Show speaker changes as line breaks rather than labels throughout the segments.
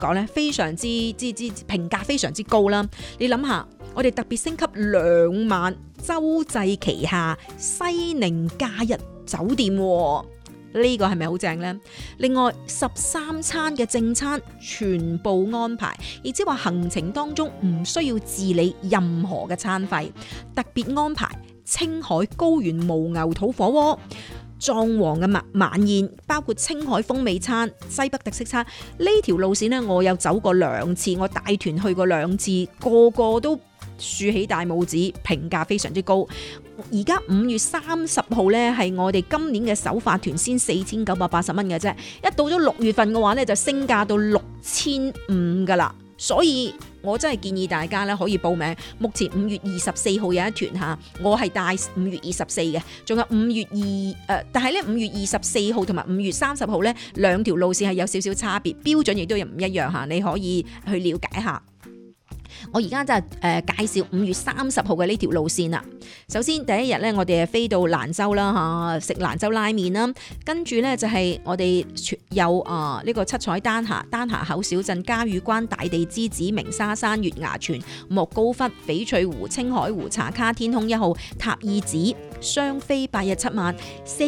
講咧，非常之評價非常之高啦。你諗下，我哋特別升級2晚洲際旗下西寧假日酒店喎。呢個係咪好正呢？另外13餐嘅正餐全部安排，亦即係話行程當中唔需要自理任何嘅餐費，特別安排青海高原牦牛肚火鍋、藏王嘅晚宴，包括青海風味餐、西北特色餐。呢條路線呢，我有走過2次，我帶團去過2次，個個都豎起大拇指，評價非常之高。而家5月30號咧，係我哋今年嘅首發團，先4980蚊嘅啫。一到咗6月份嘅話咧，就升價到6500噶啦。所以我真係建議大家咧可以報名。目前5月24號有一團嚇，我係帶5月24嘅，仲有但係咧5月24號同埋5月30號咧2條路線係有少少差別，標準亦都唔一樣嚇，你可以去了解下。我而家就介紹5月30號嘅呢條路線啦。首先第一日咧，我哋飛到蘭州啦嚇，食蘭州拉麵啦。跟住咧就係我哋有呢個七彩丹霞口小鎮、嘉峪關、大地之子、鳴沙山、月牙泉、莫高窟、翡翠湖、青海湖、茶卡、天空1號、塔爾寺，雙飛8日7晚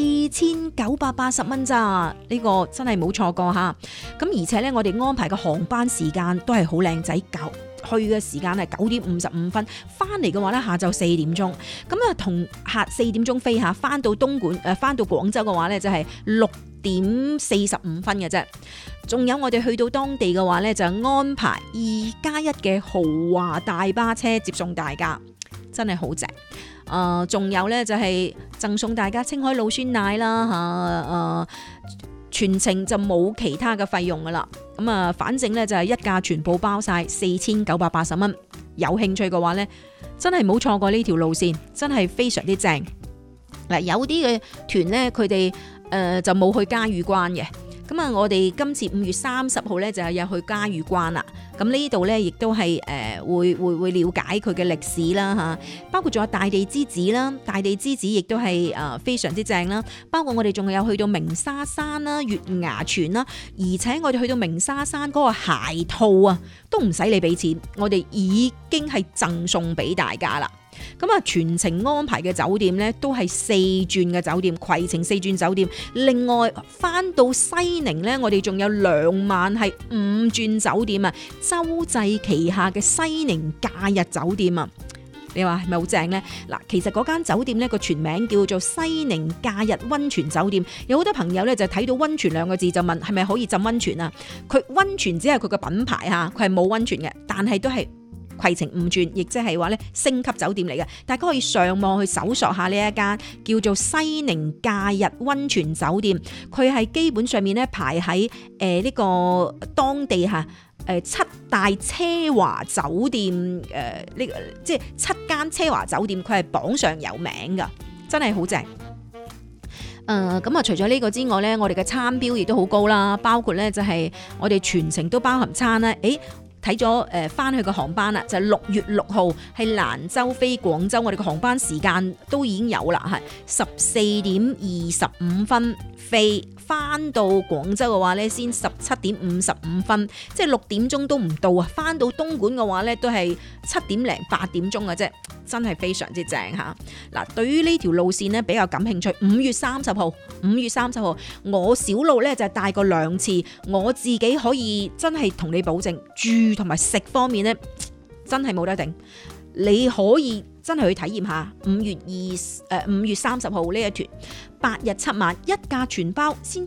，4980蚊咋？呢個真係冇錯過嚇。咁而且咧，我哋安排嘅航班時間都係好靚仔夠。去嘅時間係9點55分，翻嚟嘅話咧下晝4點鐘，咁啊同下4點鐘飛下，翻到翻到廣州嘅話咧就係6點45分嘅啫。仲有我哋去到當地嘅話咧就安排2+1嘅豪華大巴車接送大家，真係好正。仲有咧就係贈送大家青海老酸奶啦全程就冇其他嘅費用噶啦，咁啊，反正咧就係一價全部包晒4980蚊。有興趣嘅話咧，真係冇錯過呢條路線，真係非常之正。嗱，有啲嘅團咧，佢哋就冇去嘉峪關嘅。咁啊，我哋今次5月30號咧就有去嘉峪關啦。咁呢度咧亦都係會了解佢嘅歷史啦嚇，包括仲有大地之子啦，大地之子亦都係非常之正啦。包括我哋仲有去到鳴沙山啦、月牙泉啦，而且我哋去到鳴沙山嗰個鞋套啊，都唔使你俾錢，我哋已經係贈送俾大家啦。咁啊，全程安排嘅酒店咧都係4轉嘅酒店，攜程4轉酒店。另外翻到西寧咧，我哋仲有2晚係5轉酒店啊，洲際旗下嘅西寧假日酒店啊。你話係咪好正呢？嗱，其實嗰間酒店咧個全名叫做西寧假日溫泉酒店。有好多朋友咧就睇到溫泉2個字就問係咪可以浸溫泉啊？佢溫泉只係佢個品牌嚇，佢係冇溫泉嘅，但係都係攜程5轉，亦即係話咧星級酒店嚟嘅。大家可以上網去搜索下呢一間叫做西寧假日溫泉酒店，佢係基本上面咧排喺呢個當地嚇7大奢華酒店呢個即係7間奢華酒店，佢係榜上有名噶，真係好正。咁啊，除咗呢個之外咧，我哋嘅餐標亦都好高啦，包括咧就係我哋全程都包含餐啦。睇咗翻去個航班啦，就係6月6號係蘭州飛廣州，我哋個航班時間都已經有啦，係14點25分飛，翻到廣州嘅話咧先17點55分，即係6點鐘都唔到啊！翻到東莞嘅話咧都係7點零8點鐘嘅啫，真係非常之正嚇。嗱，對於呢條路線咧比較感興趣，5月30號我小路咧就帶過2次，我自己可以真係同你保證住同埋食方面咧，真係冇得頂。你可以真係去體驗下5月30號呢一團8日7晚一價全包，先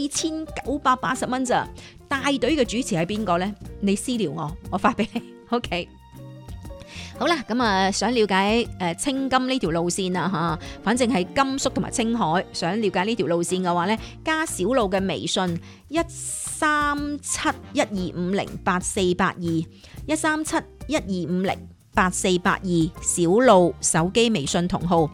4980蚊咋。帶隊嘅主持係邊個呢？你私聊我發俾你。OK， 好啦，咁啊想了解青金呢條路線啊嚇，反正係甘肅同埋青海，想了解呢條路線嘅話呢，加小路嘅微信137125848213712584882，小路手機微信同號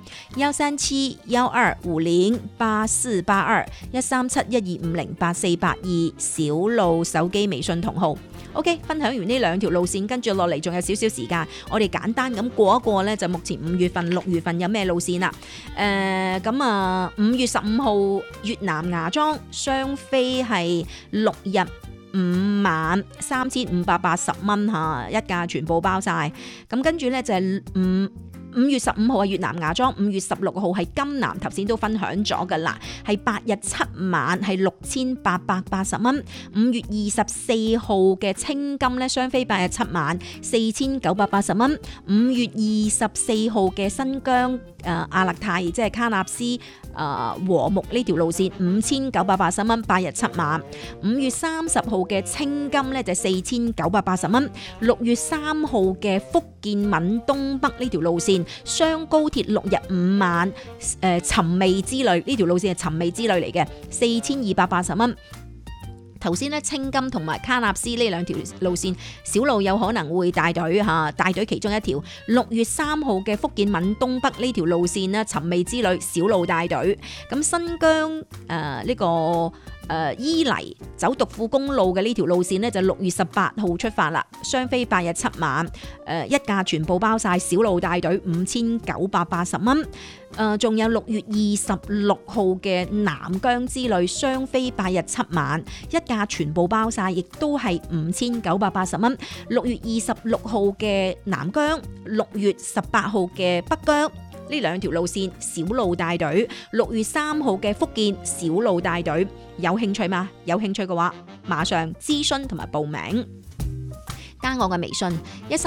13712508482，13712508482，小路手機微信同號。OK， 分享完呢2條路線，跟住落嚟仲有少少時間，我哋簡單咁過一過呢，就目前5月份、6月份有咩路線啦。咁啊，5月15號越南芽莊雙飛係6日 53,580蚊嚇，一架全部包晒。咁跟住咧就係5月15號係越南芽莊，5月16號係金南，頭先都分享咗噶啦，係8日7晚係6,880蚊。5月24號嘅青金咧，雙飛8日7晚4,980蚊。5月24號嘅新疆阿勒泰即係卡納斯和睦呢條路線5,980蚊，8日7晚。5月30號嘅青金咧就4,980蚊。6月3號嘅福建閩東北呢條路線雙高鐵6日5晚尋味之旅呢條路線係尋味之旅嚟嘅，4,280蚊。頭先咧青金同埋卡納斯呢兩條路線，小路有可能會帶隊嚇，帶隊其中一條。6月3號嘅福建閩東北呢條路線呢，尋味之旅小路帶隊。咁新疆呢個伊犁走獨富公路嘅呢條路線呢，就6月18號出發啦，雙飛8日7晚，一架全部包晒，小路帶隊5,980蚊。仲有6月26號嘅南疆之旅，雙飛8日7晚，一架全部包晒，亦都係5,980蚊。6月26號嘅南疆，6月18號嘅北疆。呢兩條路線小路帶隊，6月3號嘅福建小路帶隊，有興趣嗎？有興趣嘅話，馬上諮詢同埋報名。加我嘅微信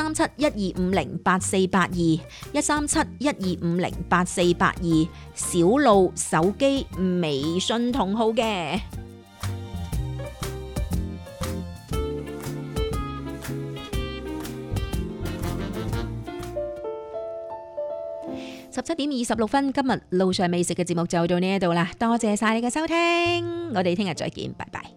13712508482，13712508482，小路手機微信同號嘅。17點26分，今日路上美食嘅節目就到呢一度啦，多謝晒你嘅收聽，我哋聽日再見，拜拜。